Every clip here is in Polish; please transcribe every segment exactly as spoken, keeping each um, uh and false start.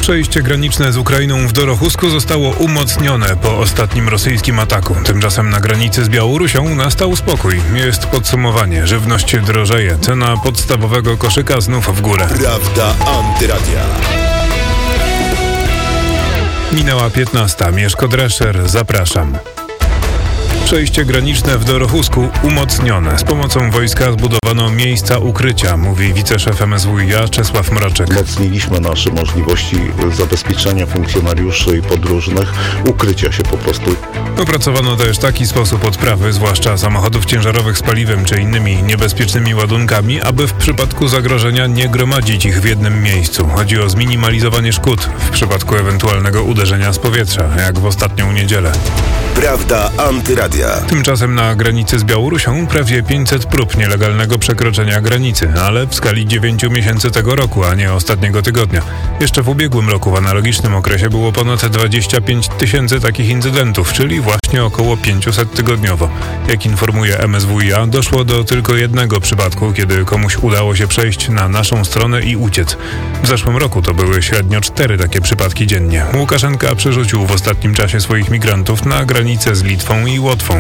Przejście graniczne z Ukrainą w Dorochusku zostało umocnione po ostatnim rosyjskim ataku. Tymczasem na granicy z Białorusią nastał spokój. Jest podsumowanie. Żywność drożeje. Cena podstawowego koszyka znów w górę. Prawda Antyradia. Minęła piętnasta. Mieszko Drescher. Zapraszam. Przejście graniczne w Dorochusku umocnione. Z pomocą wojska zbudowano miejsca ukrycia, mówi wiceszef M S W iA Czesław Mroczek. Wzmocniliśmy nasze możliwości zabezpieczenia funkcjonariuszy i podróżnych, ukrycia się po prostu. Opracowano też taki sposób odprawy, zwłaszcza samochodów ciężarowych z paliwem czy innymi niebezpiecznymi ładunkami, aby w przypadku zagrożenia nie gromadzić ich w jednym miejscu. Chodzi o zminimalizowanie szkód w przypadku ewentualnego uderzenia z powietrza, jak w ostatnią niedzielę. Prawda Antyradia. Tymczasem na granicy z Białorusią prawie pięćset prób nielegalnego przekroczenia granicy, ale w skali dziewięciu miesięcy tego roku, a nie ostatniego tygodnia. Jeszcze w ubiegłym roku w analogicznym okresie było ponad dwadzieścia pięć tysięcy takich incydentów, czyli właśnie około pięćset tygodniowo. Jak informuje M S W iA, doszło do tylko jednego przypadku, kiedy komuś udało się przejść na naszą stronę i uciec. W zeszłym roku to były średnio cztery takie przypadki dziennie. Łukaszenka przerzucił w ostatnim czasie swoich migrantów na granicę z Litwą i Łotwą.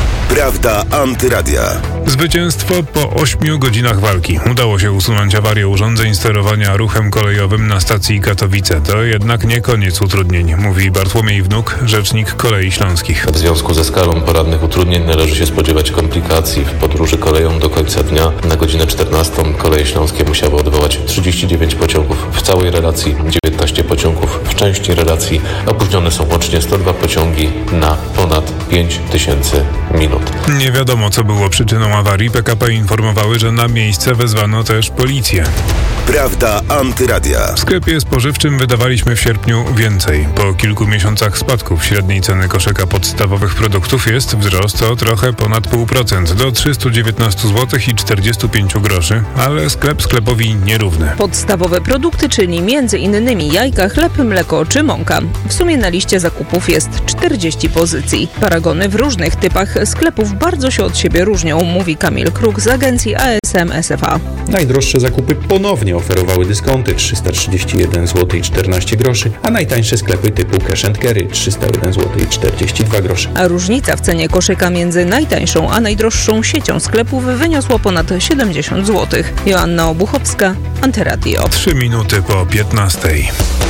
Prawda Antyradia. Zwycięstwo po ośmiu godzinach walki. Udało się usunąć awarię urządzeń sterowania ruchem kolejowym na stacji Katowice. To jednak nie koniec utrudnień, mówi Bartłomiej Wnuk, rzecznik Kolei Śląskich. W związku ze skalą porannych utrudnień należy się spodziewać komplikacji w podróży koleją do końca dnia. Na godzinę czternastą Koleje Śląskie musiały odwołać trzydzieści dziewięć pociągów w całej relacji, dziewiętnaście pociągów w części relacji. Opóźnione są łącznie sto dwa pociągi na ponad pięć tysięcy minut. Nie wiadomo, co było przyczyną awarii. P K P informowały, że na miejsce wezwano też policję. Prawda Antyradia. W sklepie spożywczym wydawaliśmy w sierpniu więcej. Po kilku miesiącach spadków średniej ceny koszyka podstawowych produktów jest wzrost o trochę ponad zero przecinek pięć procent do trzysta dziewiętnaście złotych i czterdzieści pięć groszy, ale sklep sklepowi nierówny. Podstawowe produkty, czyli między innymi jajka, chleb, mleko czy mąka. W sumie na liście zakupów jest czterdzieści pozycji. Paragony w różnych typach sklepów bardzo się od siebie różnią, mówi Kamil Kruk z agencji A S M S F A. Najdroższe zakupy ponownie oferowały dyskonty trzysta trzydzieści jeden złotych i czternaście groszy, a najtańsze sklepy typu Cash and Carry trzysta jeden złotych i czterdzieści dwa grosze. A różnica w cenie koszyka między najtańszą a najdroższą siecią sklepów wyniosła ponad siedemdziesiąt złotych. Joanna Obuchowska, Antyradio. Trzy minuty po piętnastej.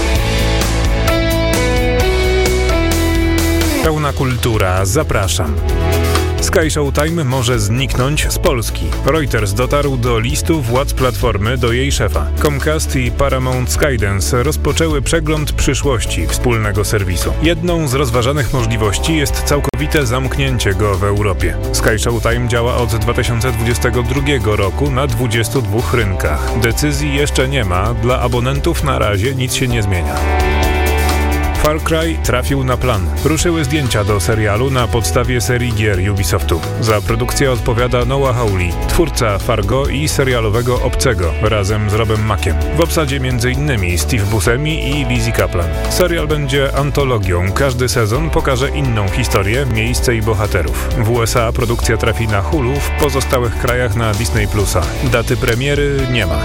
Pełna kultura. Zapraszam. Sky Showtime może zniknąć z Polski. Reuters dotarł do listu władz platformy do jej szefa. Comcast i Paramount Skydance rozpoczęły przegląd przyszłości wspólnego serwisu. Jedną z rozważanych możliwości jest całkowite zamknięcie go w Europie. Sky Showtime działa od dwa tysiące dwudziestego drugiego roku na dwudziestu dwóch rynkach. Decyzji jeszcze nie ma, dla abonentów na razie nic się nie zmienia. Far Cry trafił na plan. Ruszyły zdjęcia do serialu na podstawie serii gier Ubisoftu. Za produkcję odpowiada Noah Hawley, twórca Fargo i serialowego Obcego, razem z Robem Mackiem. W obsadzie m.in. Steve Buscemi i Lizzie Kaplan. Serial będzie antologią. Każdy sezon pokaże inną historię, miejsce i bohaterów. W U S A produkcja trafi na Hulu, w pozostałych krajach na Disney Plusa. Daty premiery nie ma.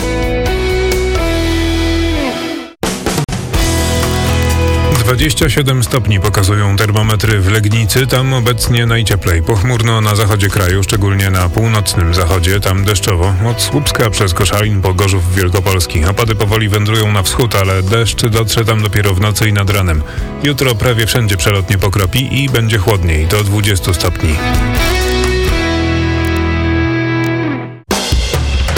dwadzieścia siedem stopni pokazują termometry w Legnicy, tam obecnie najcieplej. Pochmurno na zachodzie kraju, szczególnie na północnym zachodzie, tam deszczowo. Od Słupska przez Koszalin po Gorzów Wielkopolski. Opady powoli wędrują na wschód, ale deszcz dotrze tam dopiero w nocy i nad ranem. Jutro prawie wszędzie przelotnie pokropi i będzie chłodniej, do dwudziestu stopni.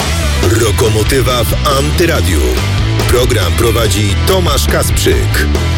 Lokomotywa w Antyradiu. Program prowadzi Tomasz Kasprzyk.